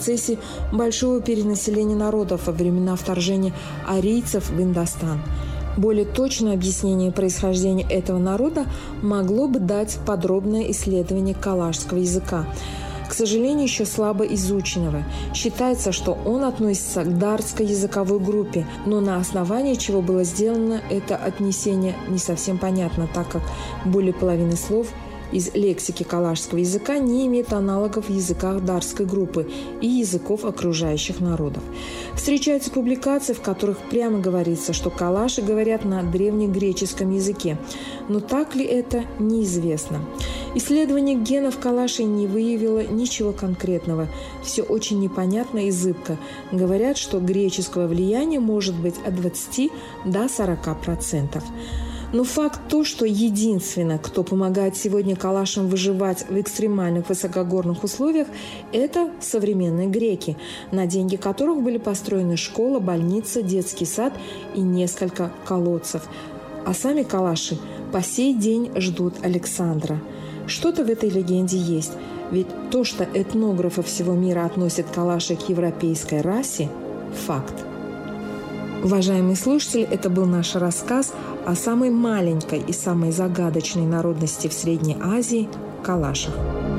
процессе большого перенаселения народов во времена вторжения арийцев в Индостан. Более точное объяснение происхождения этого народа могло бы дать подробное исследование калашского языка, к сожалению, еще слабо изученного. Считается, что он относится к дартской языковой группе, но на основании чего было сделано это отнесение не совсем понятно, так как более половины слов из лексики калашского языка не имеет аналогов в языках дартской группы и языков окружающих народов. Встречаются публикации, в которых прямо говорится, что калаши говорят на древнегреческом языке, но так ли это, неизвестно. Исследование генов калашей не выявило ничего конкретного. Все очень непонятно и зыбко. Говорят, что греческого влияния может быть от 20 до 40%. Но факт то, что единственное, кто помогает сегодня калашам выживать в экстремальных высокогорных условиях, это современные греки, на деньги которых были построены школа, больница, детский сад и несколько колодцев. А сами калаши по сей день ждут Александра. Что-то в этой легенде есть, ведь то, что этнографы всего мира относят калаши к европейской расе – факт. Уважаемые слушатели, это был наш рассказ о самой маленькой и самой загадочной народности в Средней Азии – калашах.